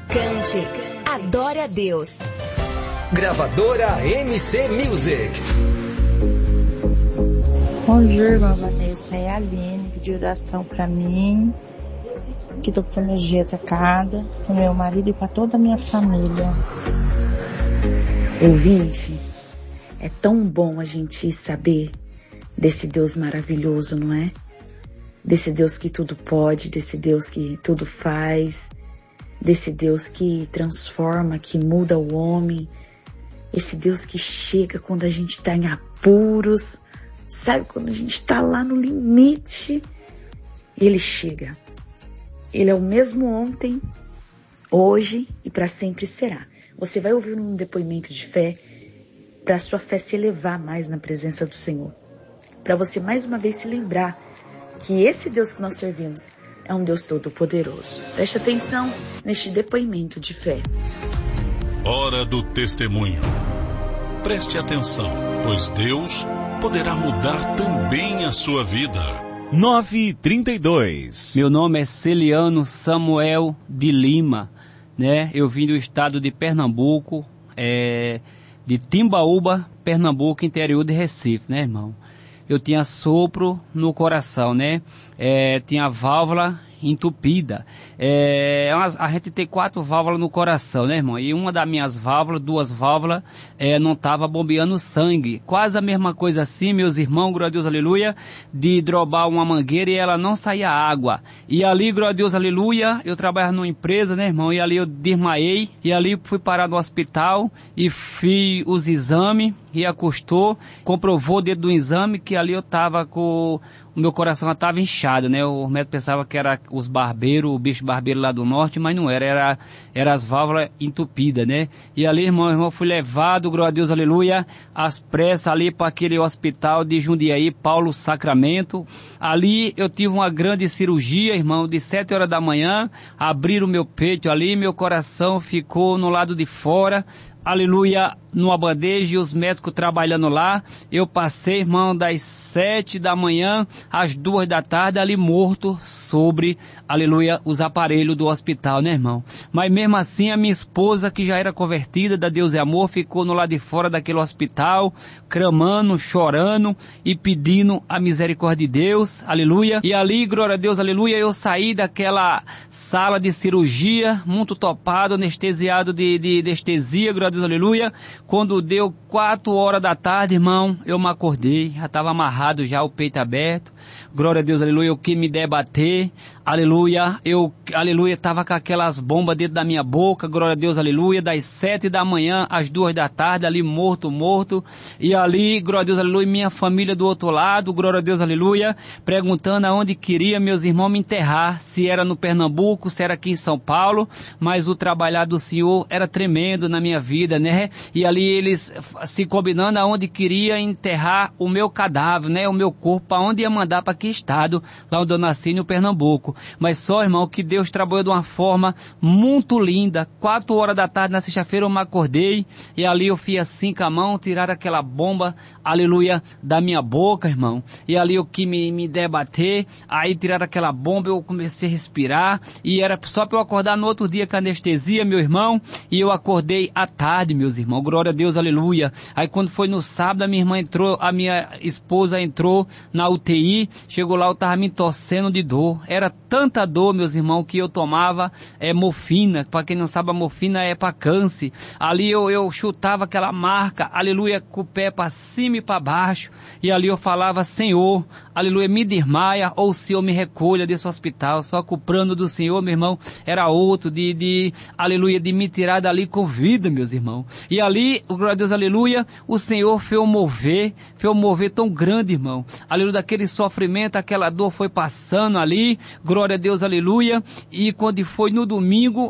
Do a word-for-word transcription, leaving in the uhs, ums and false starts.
Cante, adore a Deus. Gravadora M C Music. Bom dia, irmã Vanessa. É a Aline, pediu oração pra mim, que tô com energia atacada, pro meu marido e pra toda a minha família. Ouvinte, é tão bom a gente saber desse Deus maravilhoso, não é? Desse Deus que tudo pode, desse Deus que tudo faz, desse Deus que transforma, que muda o homem, esse Deus que chega quando a gente está em apuros, sabe, quando a gente está lá no limite, Ele chega. Ele é o mesmo ontem, hoje e para sempre será. Você vai ouvir um depoimento de fé para a sua fé se elevar mais na presença do Senhor, para você mais uma vez se lembrar que esse Deus que nós servimos é um Deus todo-poderoso. Preste atenção neste depoimento de fé. Hora do testemunho. Preste atenção, pois Deus poderá mudar também a sua vida. nove e trinta e dois. Meu nome é Celiano Samuel de Lima, né? Eu vim do estado de Pernambuco, é, de Timbaúba, Pernambuco, interior de Recife, né, irmão? Eu tinha sopro no coração, né? É, tinha válvula entupida. É, a gente tem quatro válvulas no coração, né, irmão? E uma das minhas válvulas, duas válvulas, é, não estava bombeando sangue. Quase a mesma coisa assim, meus irmãos, glória a Deus, aleluia, de drobar uma mangueira e ela não saía água. E ali, glória a Deus, aleluia, eu trabalhava numa empresa, né, irmão? E ali eu desmaiei, e ali fui parar no hospital e fiz os exames, e acostou, comprovou dentro do exame que ali eu estava com... O meu coração estava inchado, né? O médico pensava que era os barbeiros, o bicho barbeiro lá do norte, mas não era, era, era as válvulas entupidas, né? E ali, irmão, irmão, fui levado, glória a Deus, aleluia, às pressas ali para aquele hospital de Jundiaí, Paulo Sacramento. Ali eu tive uma grande cirurgia, irmão, de sete horas da manhã, abriram o meu peito ali, meu coração ficou no lado de fora, aleluia, numa bandeja, e os médicos trabalhando lá. Eu passei, irmão, das sete da manhã às duas da tarde ali morto sobre, aleluia, os aparelhos do hospital, né, irmão? Mas mesmo assim a minha esposa, que já era convertida, da Deus é Amor, ficou no lado de fora daquele hospital, clamando, chorando e pedindo a misericórdia de Deus, aleluia. E ali, glória a Deus, aleluia, eu saí daquela sala de cirurgia, muito topado, anestesiado de, de, de anestesia, glória a Deus, aleluia. Quando deu quatro horas da tarde, irmão, eu me acordei, já estava amarrado já, o peito aberto, glória a Deus, aleluia, eu quis me debater, aleluia, eu, aleluia, estava com aquelas bombas dentro da minha boca, glória a Deus, aleluia, das sete da manhã às duas da tarde, ali morto, morto, e ali, glória a Deus, aleluia, minha família do outro lado, glória a Deus, aleluia, perguntando aonde queria meus irmãos me enterrar, se era no Pernambuco, se era aqui em São Paulo, mas o trabalhar do Senhor era tremendo na minha vida, né? E ali eles se combinando aonde queria enterrar o meu cadáver, né? O meu corpo, para onde ia mandar, para que estado, lá onde eu nasci, no Pernambuco. Mas só, irmão, que Deus trabalhou de uma forma muito linda. Quatro horas da tarde, na sexta-feira, eu me acordei, e ali eu fiz assim com a mão, tirar aquela bomba, aleluia, da minha boca, irmão. E ali eu quis me, me debater, aí tiraram aquela bomba, eu comecei a respirar, e era só para eu acordar no outro dia com anestesia, meu irmão, e eu acordei à tarde, meus irmãos, glória a Deus, aleluia. Aí quando foi no sábado, a minha irmã entrou, a minha esposa entrou na U T I, chegou lá, eu tava me torcendo de dor, era tanta dor, meus irmãos, que eu tomava é, morfina, para quem não sabe, a morfina é para câncer, ali eu, eu chutava aquela marca, aleluia, com o pé para cima e para baixo, e ali eu falava, Senhor, aleluia, me desmaia, ou o Senhor me recolha desse hospital, só que o plano do Senhor, meu irmão, era outro, de, de aleluia, de me tirar dali com vida, meus irmãos, e ali, glória a Deus, aleluia, o Senhor fez um mover, fez um mover tão grande, irmão, aleluia, daquele sofrimento, aquela dor foi passando ali, glória a Deus, aleluia, e quando foi no domingo,